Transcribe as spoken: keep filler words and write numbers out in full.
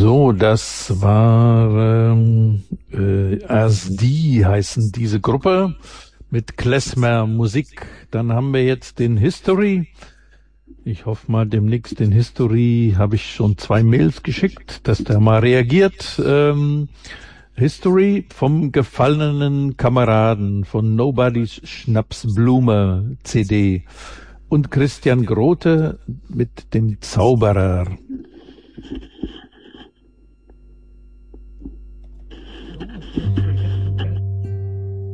So, das war ähm, äh, As D heißen diese Gruppe mit Klezmer Musik. Dann haben wir jetzt den History. Ich hoffe mal demnächst den History, habe ich schon zwei Mails geschickt, dass der mal reagiert. Ähm, History vom gefallenen Kameraden von Nobody's Schnapsblume C D und Christian Grote mit dem Zauberer.